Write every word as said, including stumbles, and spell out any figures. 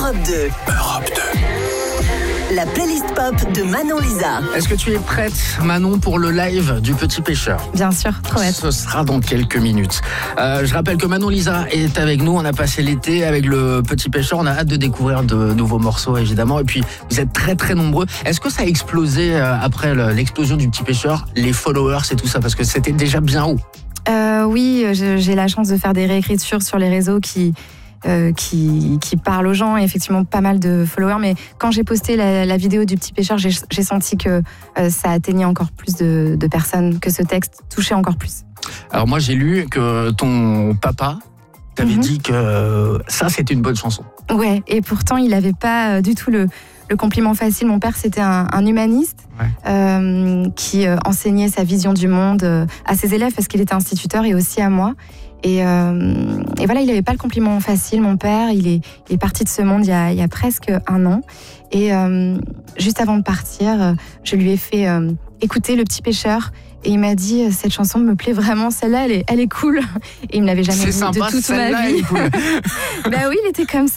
Europe deux. Europe deux. La playlist pop de Manon Lisa. Est-ce que tu es prête, Manon, pour le live du Petit Pêcheur ? Bien sûr, trop hâte. Ce sera dans quelques minutes. Euh, je rappelle que Manon Lisa est avec nous. On a passé l'été avec le Petit Pêcheur. On a hâte de découvrir de nouveaux morceaux, évidemment. Et puis, vous êtes très, très nombreux. Est-ce que ça a explosé euh, après le, l'explosion du Petit Pêcheur, les followers et tout ça ? Parce que c'était déjà bien haut. Euh, oui, je, j'ai la chance de faire des réécritures sur les réseaux qui... Euh, qui, qui parle aux gens, et effectivement pas mal de followers, mais quand j'ai posté la, la vidéo du Petit Pêcheur, j'ai, j'ai senti que euh, ça atteignait encore plus de, de personnes, que ce texte touchait encore plus. Alors moi j'ai lu que ton papa t'avait mm-hmm. dit que ça c'était une bonne chanson. Ouais, et pourtant il n'avait pas du tout le, le compliment facile. Mon père c'était un, un humaniste ouais. euh, qui euh, enseignait sa vision du monde euh, à ses élèves parce qu'il était instituteur et aussi à moi. Et, euh, et voilà, il n'avait pas le compliment facile, mon père. Il est, il est parti de ce monde il y a, il y a presque un an. Et euh, juste avant de partir, je lui ai fait euh, écouter Le Petit Pêcheur. Et il m'a dit, cette chanson me plaît vraiment, celle-là, elle est, elle est cool. Et il ne me l'avait jamais dit de toute ma vie. Cool. Ben oui, il était comme ça.